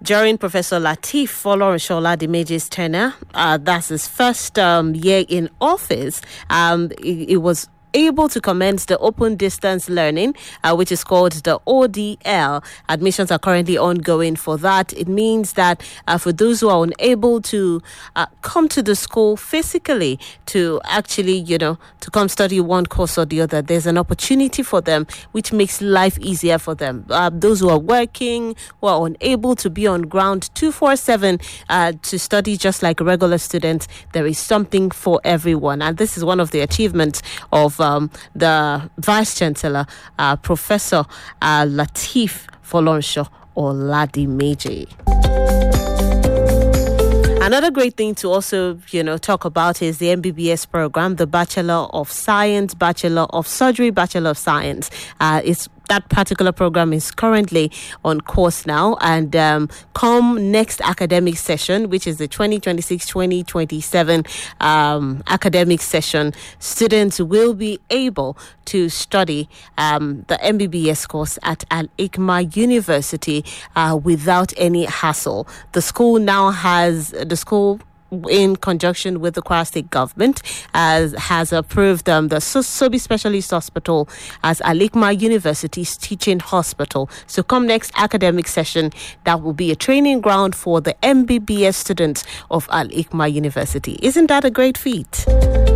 During Professor Lateef Folorunsho Oladimeji's tenure, that's his first year in office, it was able to commence the open distance learning, which is called the ODL. Admissions are currently ongoing for that. It means that for those who are unable to come to the school physically to actually, to come study one course or the other, there's an opportunity for them, which makes life easier for them. Those who are working, who are unable to be on ground 247 to study just like regular students, there is something for everyone. And this is one of the achievements of the Vice Chancellor, Professor Lateef Folorunsho Oladimeji. Another great thing to also, talk about is the MBBS program, the Bachelor of Science, Bachelor of Surgery, Bachelor of Science. That particular program is currently on course now, and come next academic session, which is the 2026-2027 academic session, students will be able to study the MBBS course at Al-Hikmah University without any hassle. The school in conjunction with the Kwara State government, has approved the Sobi Specialist Hospital as Al-Hikmah University's teaching hospital. So come next academic session, that will be a training ground for the MBBS students of Al-Hikmah University. Isn't that a great feat?